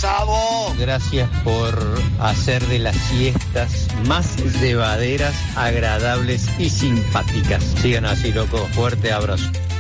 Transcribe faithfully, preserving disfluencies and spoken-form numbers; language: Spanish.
Sabo. Gracias por hacer de las siestas más llevaderas, agradables y simpáticas. Sigan así, loco. Fuerte abrazo.